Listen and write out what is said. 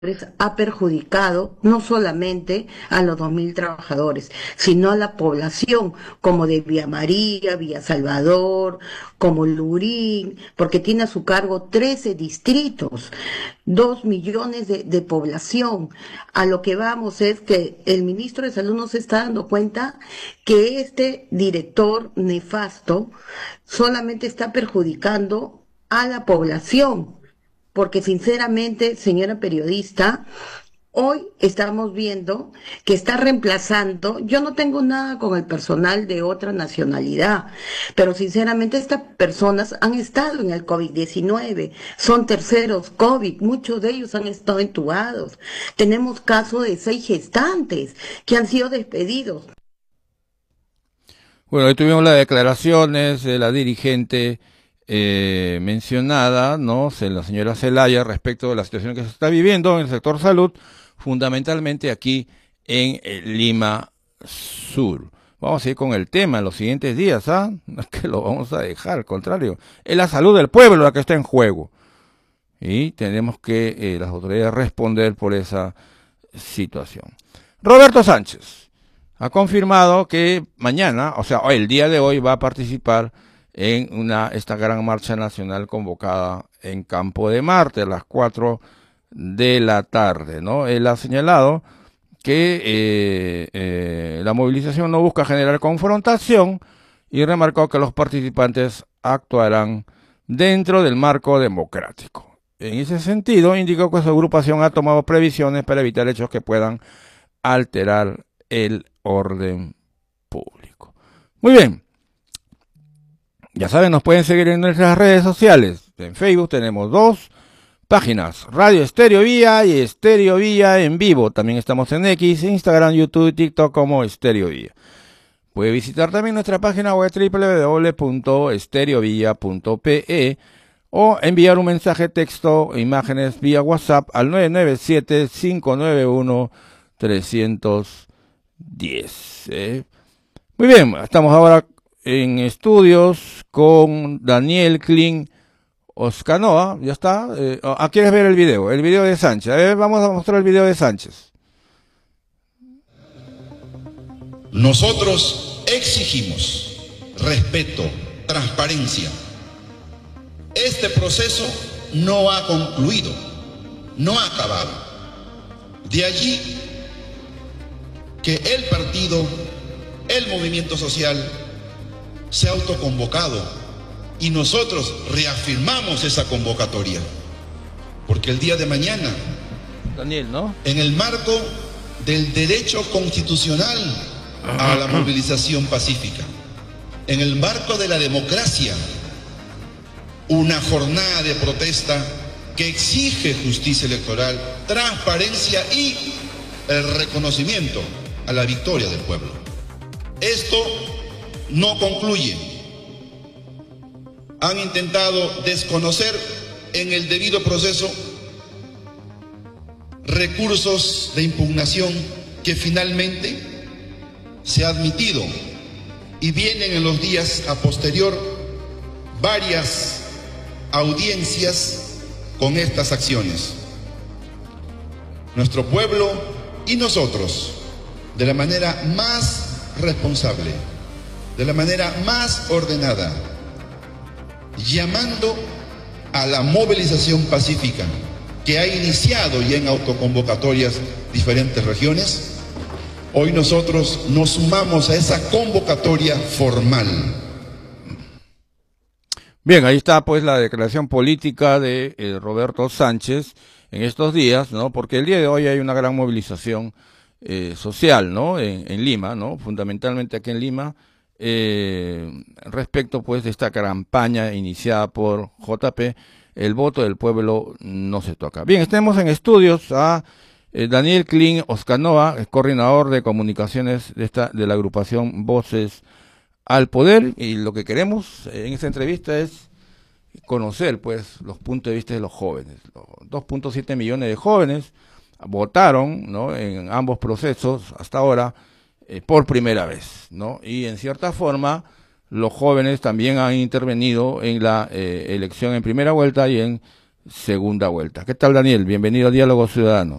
ha perjudicado no solamente a los 2.000 trabajadores, sino a la población, como de Villa María, Villa Salvador, como Lurín, porque tiene a su cargo 13 distritos, 2 millones de población. A lo que vamos es que el ministro de Salud no se está dando cuenta que este director nefasto solamente está perjudicando a la población, porque sinceramente, señora periodista, hoy estamos viendo que está reemplazando, yo no tengo nada con el personal de otra nacionalidad, pero sinceramente estas personas han estado en el COVID-19, son terceros COVID, muchos de ellos han estado entubados. Tenemos casos de 6 gestantes que han sido despedidos. Bueno, hoy tuvimos las declaraciones de la dirigente mencionada, ¿no? La señora Zelaya, respecto de la situación que se está viviendo en el sector salud, fundamentalmente aquí en Lima Sur. Vamos a ir con el tema en los siguientes días, ¿ah? No es que lo vamos a dejar, al contrario. Es la salud del pueblo la que está en juego. Y tenemos que las autoridades responder por esa situación. Roberto Sánchez ha confirmado que mañana, o sea, el día de hoy, va a participar en esta gran marcha nacional convocada en Campo de Marte a las 4 de la tarde, ¿no? Él ha señalado que la movilización no busca generar confrontación y remarcó que los participantes actuarán dentro del marco democrático. En ese sentido, indicó que su agrupación ha tomado previsiones para evitar hechos que puedan alterar el orden público. Muy bien. Ya saben, nos pueden seguir en nuestras redes sociales. En Facebook tenemos 2 páginas, Radio Estéreo Vía y Estéreo Vía en vivo. También estamos en X, Instagram, YouTube y TikTok como Estéreo Vía. Puede visitar también nuestra página web www.estereovilla.pe o enviar un mensaje texto o imágenes vía WhatsApp al 997-591-310. Muy bien, estamos ahora en estudios con Daniel Klein Oscanoa, ya está. ¿Quieres ver el video de Sánchez? Vamos a mostrar el video de Sánchez. Nosotros exigimos respeto, transparencia. Este proceso no ha concluido, no ha acabado. De allí que el partido, el movimiento social, se ha autoconvocado y nosotros reafirmamos esa convocatoria, porque el día de mañana, Daniel, ¿no?, en el marco del derecho constitucional a la movilización pacífica, en el marco de la democracia, una jornada de protesta que exige justicia electoral, transparencia y el reconocimiento a la victoria del pueblo. Esto no concluye. Han intentado desconocer en el debido proceso recursos de impugnación que finalmente se ha admitido, y vienen en los días a posterior varias audiencias con estas acciones. Nuestro pueblo y nosotros, de la manera más responsable, de la manera más ordenada, llamando a la movilización pacífica que ha iniciado ya en autoconvocatorias diferentes regiones, hoy nosotros nos sumamos a esa convocatoria formal. Bien, ahí está pues la declaración política de Roberto Sánchez en estos días, ¿no? Porque el día de hoy hay una gran movilización social, ¿no? En Lima, ¿no? Fundamentalmente aquí en Lima, respecto pues de esta campaña iniciada por JP, el voto del pueblo no se toca. Bien, estamos en estudios a Daniel Klein Oscanoa, coordinador de comunicaciones de la agrupación Voces al Poder, y lo que queremos en esta entrevista es conocer pues los puntos de vista de los jóvenes. Los 2.7 millones de jóvenes votaron, ¿no?, en ambos procesos hasta ahora por primera vez, ¿no? Y en cierta forma los jóvenes también han intervenido en la elección en primera vuelta y en segunda vuelta. ¿Qué tal, Daniel? Bienvenido a Diálogo Ciudadano.